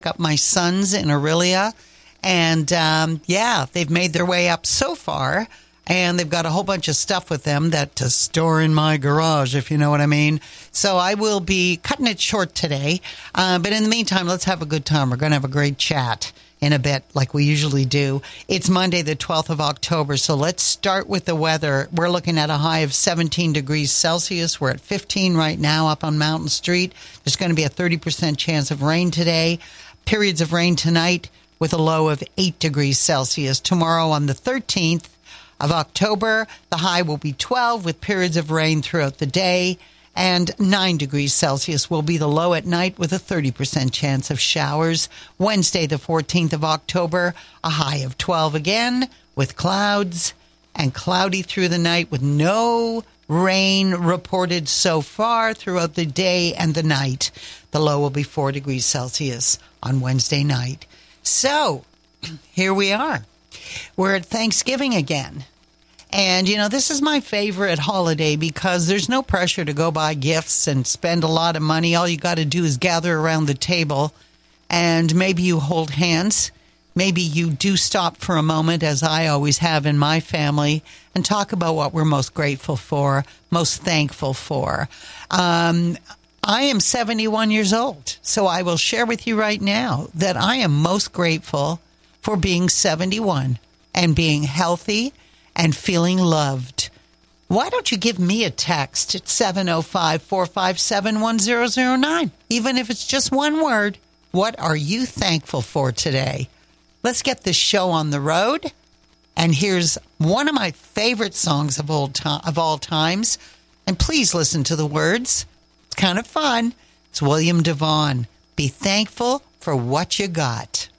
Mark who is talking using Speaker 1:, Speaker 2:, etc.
Speaker 1: up my sons in Aurelia. And, they've made their way up so far. And they've got a whole bunch of stuff with them that to store in my garage, if you know what I mean. So I will be cutting it short today. But in the meantime, let's have a good time. We're going to have a great chat in a bit, like we usually do. It's Monday, the 12th of October. So let's start with the weather. We're looking at a high of 17 degrees Celsius. We're at 15 right now up on Mountain Street. There's going to be a 30% chance of rain today. Periods of rain tonight with a low of 8 degrees Celsius. Tomorrow on the 13th of October, the high will be 12 with periods of rain throughout the day, and 9 degrees Celsius will be the low at night with a 30% chance of showers. Wednesday, the 14th of October, a high of 12 again with clouds and cloudy through the night with no rain reported so far throughout the day and the night. The low will be 4 degrees Celsius on Wednesday night. So, here we are. We're at Thanksgiving again. And, this is my favorite holiday because there's no pressure to go buy gifts and spend a lot of money. All you got to do is gather around the table and maybe you hold hands. Maybe you do stop for a moment, as I always have in my family, and talk about what we're most grateful for, most thankful for. I am 71 years old, so I will share with you right now that I am most grateful for being 71 and being healthy and feeling loved. Why don't you give me a text at 705-457-1009? Even if it's just one word, what are you thankful for today? Let's get this show on the road. And here's one of my favorite songs of all times. And please listen to the words. It's kind of fun. It's William DeVaughn. Be thankful for what you got.